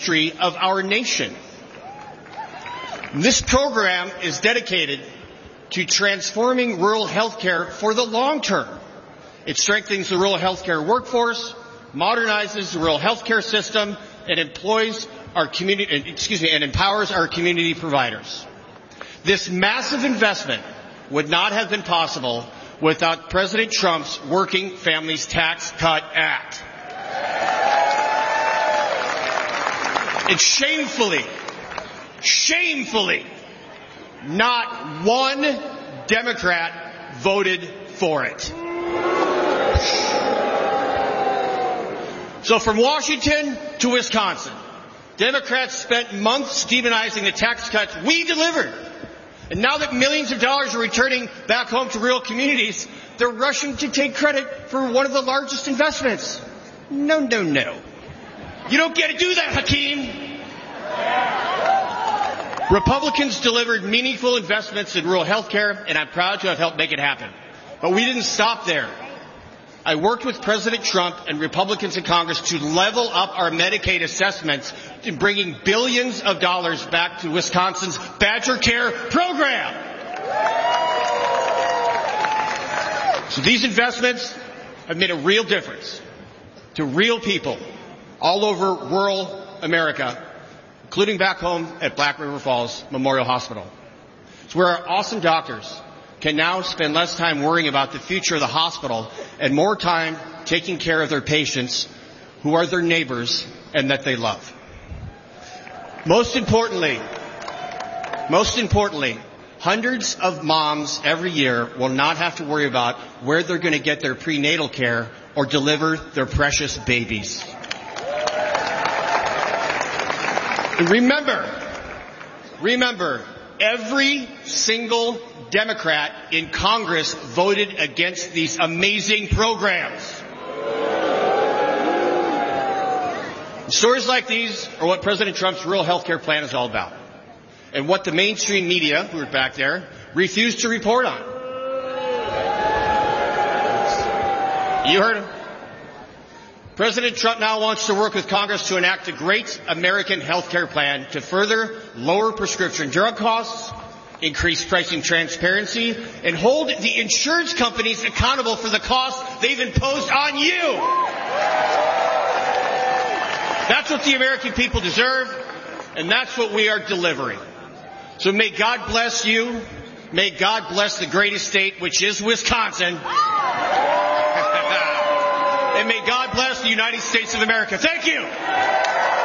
history of our nation. This program is dedicated to transforming rural health care for the long term. It strengthens the rural health care workforce, modernizes the rural health care system, and empowers our community providers. This massive investment would not have been possible without President Trump's Working Families Tax Cut Act. And shamefully, not one Democrat voted for it. So from Washington to Wisconsin, Democrats spent months demonizing the tax cuts we delivered. And now that millions of dollars are returning back home to rural communities, they're rushing to take credit for one of the largest investments. No. You don't get to do that, Hakeem. Republicans delivered meaningful investments in rural health care, and I'm proud to have helped make it happen. But we didn't stop there. I worked with President Trump and Republicans in Congress to level up our Medicaid assessments in bringing billions of dollars back to Wisconsin's Badger Care program. So these investments have made a real difference to real people all over rural America, including back home at Black River Falls Memorial Hospital. It's where our awesome doctors can now spend less time worrying about the future of the hospital and more time taking care of their patients who are their neighbors and that they love. Most importantly, hundreds of moms every year will not have to worry about where they're going to get their prenatal care or deliver their precious babies. And remember, every single Democrat in Congress voted against these amazing programs. Stories like these are what President Trump's rural health care plan is all about, and what the mainstream media, who are back there, refused to report on. You heard him. President Trump now wants to work with Congress to enact a great American health care plan to further lower prescription drug costs, increase pricing transparency, and hold the insurance companies accountable for the costs they've imposed on you. That's what the American people deserve, and that's what we are delivering. So may God bless you. May God bless the greatest state, which is Wisconsin. And may God bless the United States of America. Thank you.